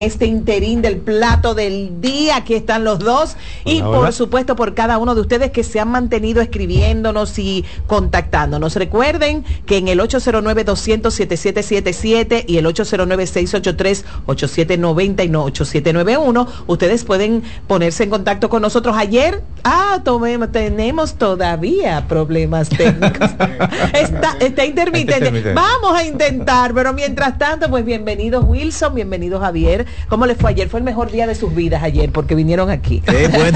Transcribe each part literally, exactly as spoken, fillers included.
este interín del plato del día. Aquí están los dos y hola, por hola. supuesto por cada uno de ustedes que se han mantenido escribiéndonos y contactándonos. Recuerden que en el ocho cero nueve, dos cero cero, siete siete siete siete y el ocho cero nueve, seis ocho tres, ocho siete nueve cero y no ocho siete nueve uno ustedes pueden ponerse en contacto con nosotros. Ayer, ah, tomemos, tenemos todavía problemas técnicos. está, está intermitente. intermitente. Vamos a intentar, pero mientras tanto, pues bienvenidos Wilson, bienvenidos Javier. ¿Cómo les fue ayer? Fue el mejor día de sus vidas ayer, porque vinieron aquí. Eh, bueno,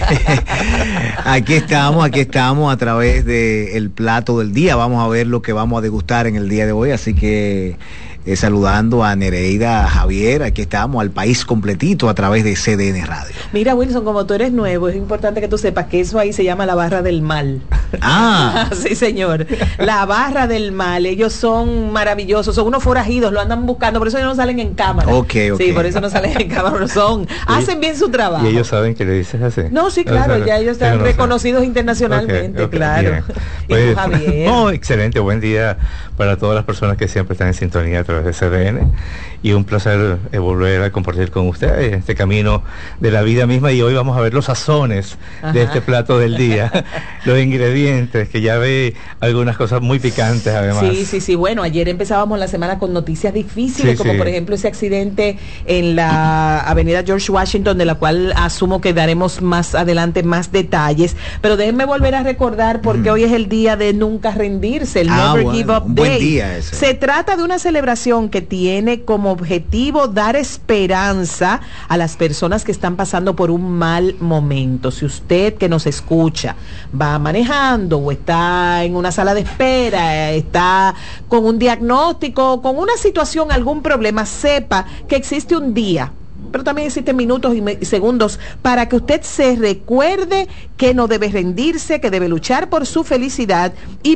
aquí estamos, aquí estamos a través del plato del día. Vamos a ver lo que vamos a degustar en el día de hoy, así que eh, saludando a Nereida, a Javier, aquí estamos, al país completito a través de C D N Radio. Mira Wilson, como tú eres nuevo, es importante que tú sepas que eso ahí se llama la barra del mal. Ah, Sí, señor, la barra del mal. Ellos son maravillosos, son unos forajidos, lo andan buscando, por eso ellos no salen en cámara. Ok, ok. Sí, por eso no salen en cámara, pero son, hacen bien su trabajo. Y ellos saben que le dices así. No, sí, claro, ya ellos están no reconocidos internacionalmente, Ok, ok, claro. bien. Y Pues, tú, Javier. no, excelente, buen día para todas las personas que siempre están en sintonía a través de C D N y un placer eh, volver a compartir con ustedes este camino de la vida misma, y hoy vamos a ver los sazones Ajá. de este plato del día, los ingredientes, que ya ve algunas cosas muy picantes además. Sí, sí, sí. Bueno, ayer empezábamos la semana con noticias difíciles, Sí, como sí. por ejemplo ese accidente en la avenida George Washington, de la cual asumo que daremos más adelante más detalles. Pero déjenme volver a recordar, porque Mm. hoy es el día de nunca rendirse, el Ah, Never bueno, Give Up un buen Day. día ese. Se trata de una celebración que tiene como objetivo dar esperanza a las personas que están pasando por un mal momento. Si usted que nos escucha va manejando o está en una sala de espera, está con un diagnóstico, con una situación, algún problema, sepa que existe un día, pero también existen minutos y, me- y segundos para que usted se recuerde que no debe rendirse, que debe luchar por su felicidad y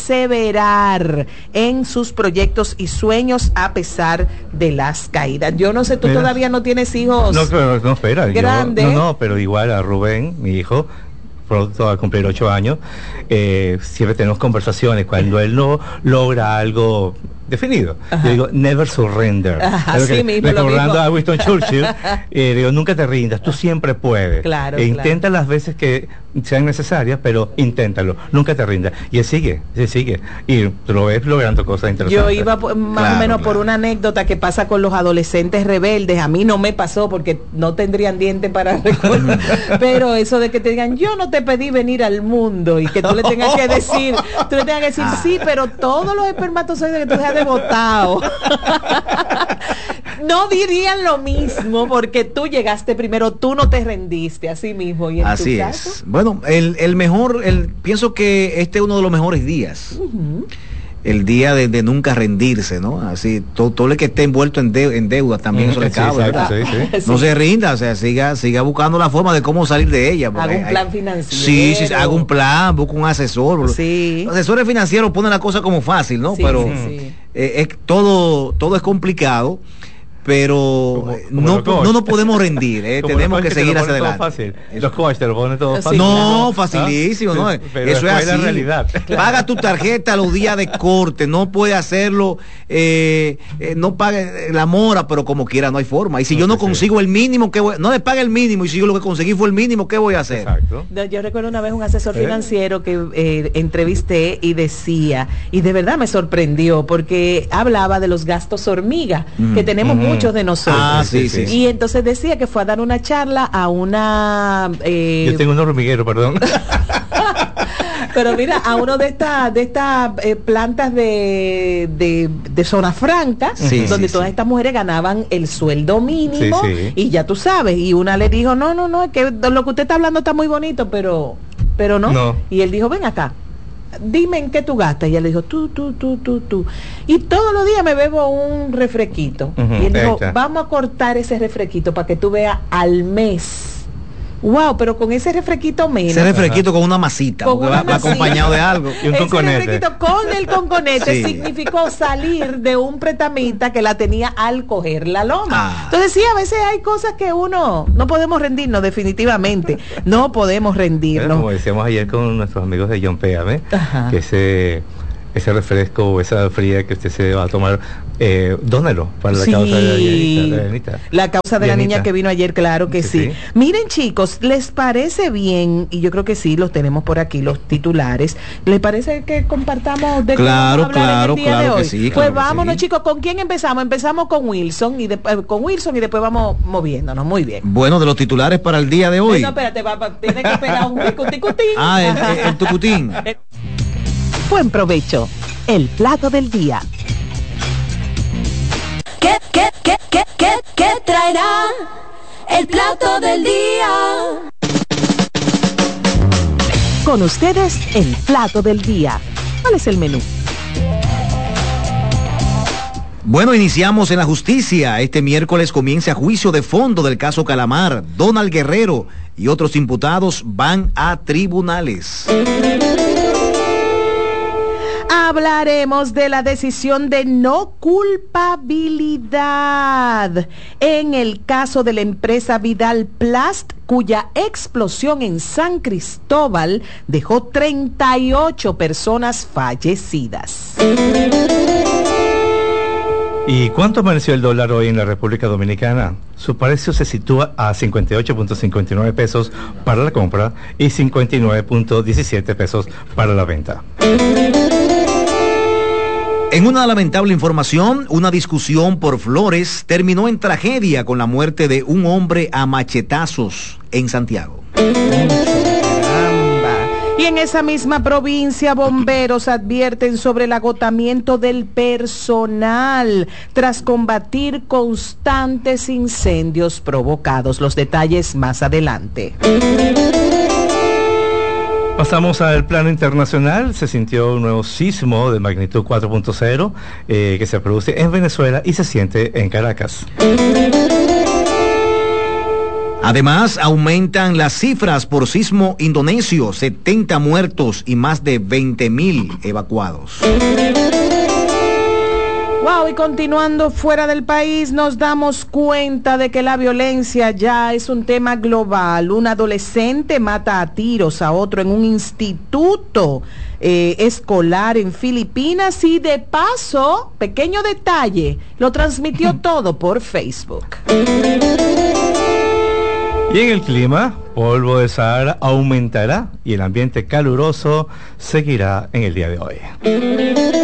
perseverar en sus proyectos y sueños a pesar de las caídas. Yo no sé, tú Mira. todavía no tienes hijos. No, pero no, espera. yo- Grande. no, no, pero igual a Rubén, mi hijo, pronto a cumplir ocho años, eh, siempre tenemos conversaciones cuando él no logra algo definido. Ajá. Yo digo, never surrender. Ajá, Es lo así que- mismo, lo recordando mismo. a Winston Churchill, eh, digo, nunca te rindas, tú siempre puedes. Claro, E claro. intenta las veces que sean necesarias, pero inténtalo, nunca te rindas. Y él sigue, él sigue. Y tú lo ves logrando cosas interesantes. Yo iba po- más Claro, o menos por claro. una anécdota que pasa con los adolescentes rebeldes. A mí no me pasó porque no tendrían dientes para recordar. Pero eso de que te digan, yo no te pedí venir al mundo, y que tú le tengas que decir, tú le tengas que decir, Ah. sí, pero todos los espermatozoides que tú dejas botado. No dirían lo mismo porque tú llegaste primero, tú no te rendiste, así mismo. ¿Y en Así tu es. caso? Bueno, el, el mejor, el, pienso que este es uno de los mejores días. Ujú. El día de, de nunca rendirse, ¿no? Así, todo, todo el que esté envuelto en, de- en deuda también eso le Sí, cabe, exacto, ¿verdad? sí, sí. No Sí. se rinda, o sea, siga, siga buscando la forma de cómo salir de ella. porque Haga un hay- plan financiero. Sí, sí, haga un plan, busca un asesor. Sí. Los asesores financieros ponen la cosa como fácil, ¿no? Sí, Pero sí, sí. eh, es, todo, todo es complicado, pero Como- eh, como no, los coach. no nos podemos rendir, eh, Como tenemos los que coaches te seguir lo hacia ponen todo adelante. fácil. Los coaches te lo ponen todo Sí, fácil. No, ¿Ah? facilísimo, ¿no? Sí, pero Eso es después así. la realidad. Paga tu tarjeta los días de corte, no puede hacerlo, eh, eh, no pague la mora, pero como quiera no hay forma. Y si No, yo no sí, sí. consigo el mínimo, ¿qué voy? No le pague el mínimo, y si yo lo que conseguí fue el mínimo, ¿qué voy a hacer? Exacto. No, yo recuerdo una vez un asesor ¿Eh? financiero que eh, entrevisté y decía, y de verdad me sorprendió, porque hablaba de los gastos hormiga, Mm. que tenemos Ujú. muchos de nosotros. Ah, sí, sí. Y entonces decía que fue a dar una charla a una... eh, Yo tengo un hormiguero, perdón. Pero mira, a uno de estas de estas eh, plantas de, de, de zona franca, Sí, donde sí, todas sí. estas mujeres ganaban el sueldo mínimo, Sí, sí. y ya tú sabes, y una le dijo, no, no, no, es que lo que usted está hablando está muy bonito, pero, pero no. No. Y él dijo, ven acá, dime en qué tú gastas. Y ella le dijo, tú, tú, tú, tú, tú. Y todos los días me bebo un refresquito. Ujú, y él dijo, echa. vamos a cortar ese refresquito para que tú veas al mes. Wow, pero con ese refresquito menos. Ese refresquito con una masita, Con porque una va, va masita. acompañado de algo. Y un Ese conconete. refresquito con el conconete Sí. significó salir de un pretamita que la tenía al coger la loma. Ah. Entonces sí, a veces hay cosas que uno no podemos rendirnos, definitivamente. No podemos Era rendirnos. como decíamos ayer con nuestros amigos de John Péame, Ajá. que ese ese refresco o esa fría que usted se va a tomar, eh, dónelo para la sí, causa de la Dianita, de Dianita. La causa de Dianita. la niña que vino ayer, claro que sí, sí. sí. Miren, chicos, ¿les parece bien? Y yo creo que sí, los tenemos por aquí, los titulares. ¿Les parece que compartamos de claro, qué vamos a hablar claro, en el día claro de hoy? que sí, pues claro que vámonos, sí. chicos, ¿con quién empezamos? Empezamos con Wilson y de, eh, con Wilson y después vamos moviéndonos. Muy bien. Bueno, de los titulares para el día de hoy. No, espérate, va, va, tiene que esperar un ticutín. Ah, el, el, el tucutín. Buen provecho. El plato del día. ¿Qué, qué, qué, qué, qué, qué traerá el plato del día? Con ustedes, el plato del día. ¿Cuál es el menú? Bueno, iniciamos en la justicia. Este miércoles comienza juicio de fondo del caso Calamar. Donald Guerrero y otros imputados van a tribunales. Hablaremos de la decisión de no culpabilidad en el caso de la empresa Vidal Plast, cuya explosión en San Cristóbal dejó treinta y ocho personas fallecidas. ¿Y cuánto amaneció el dólar hoy en la República Dominicana? Su precio se sitúa a cincuenta y ocho punto cincuenta y nueve pesos para la compra y cincuenta y nueve punto diecisiete pesos para la venta. En una lamentable información, una discusión por flores terminó en tragedia con la muerte de un hombre a machetazos en Santiago. Y en esa misma provincia, bomberos advierten sobre el agotamiento del personal tras combatir constantes incendios provocados. Los detalles más adelante. Pasamos al plano internacional. Se sintió un nuevo sismo de magnitud cuatro punto cero eh, que se produce en Venezuela y se siente en Caracas. Además, aumentan las cifras por sismo indonesio, setenta muertos y más de veinte mil evacuados. Wow, y continuando fuera del país, nos damos cuenta de que la violencia ya es un tema global. Un adolescente mata a tiros a otro en un instituto eh, escolar en Filipinas y de paso, pequeño detalle, lo transmitió todo por Facebook. Y en el clima, polvo de Sahara aumentará y el ambiente caluroso seguirá en el día de hoy.